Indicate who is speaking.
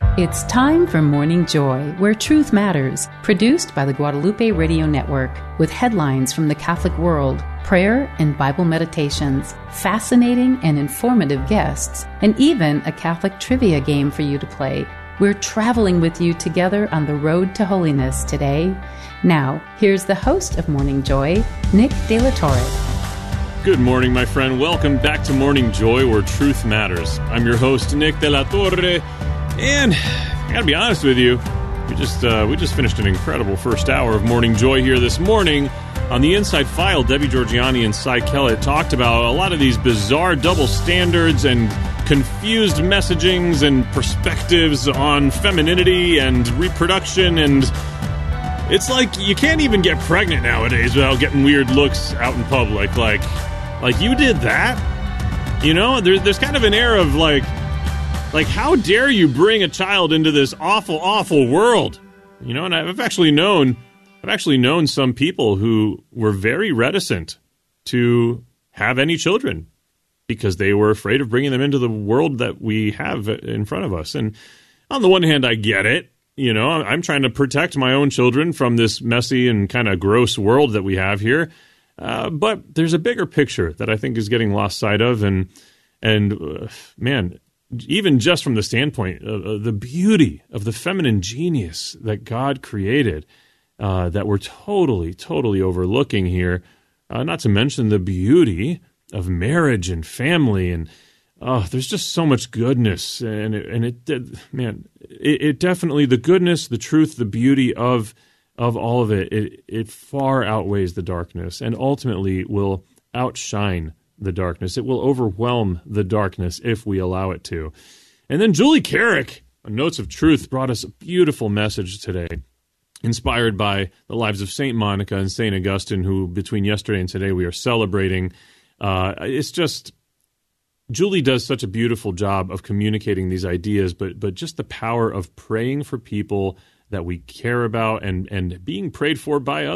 Speaker 1: It's time for Morning Joy, where truth matters, produced by the Guadalupe Radio Network, with headlines from the Catholic world, prayer and Bible meditations, fascinating and informative guests, and even a Catholic trivia game for you to play. We're traveling with you together on the road to holiness today. Now, here's the host of Morning Joy, Nick De La Torre.
Speaker 2: Good morning, my friend. Welcome back to Morning Joy, where truth matters. I'm your host, Nick De La Torre. And I gotta be honest with you, we just finished an incredible first hour of Morning Joy here this morning. On the Inside File, Debbie Georgianni and Cy Kellett talked about a lot of these bizarre double standards and confused messagings and perspectives on femininity and reproduction, and it's like you can't even get pregnant nowadays without getting weird looks out in public. Like you did that? You know, there's kind of an air of like, how dare you bring a child into this awful, awful world? You know, and I've actually known some people who were very reticent to have any children because they were afraid of bringing them into the world that we have in front of us. And on the one hand, I get it. You know, I'm trying to protect my own children from this messy and kind of gross world that we have here. But there's a bigger picture that I think is getting lost sight of. And man, even just from the standpoint of the beauty of the feminine genius that God created, that we're totally, totally overlooking here, not to mention the beauty of marriage and family, and there's just so much goodness, and it definitely, the goodness, the truth, the beauty of all of it far outweighs the darkness, and ultimately will outshine the darkness. It will overwhelm the darkness if we allow it to. And then Julie Carrick, on Notes of Truth, brought us a beautiful message today, inspired by the lives of St. Monica and St. Augustine, who between yesterday and today we are celebrating. It's just, Julie does such a beautiful job of communicating these ideas, but just the power of praying for people that we care about and being prayed for by others.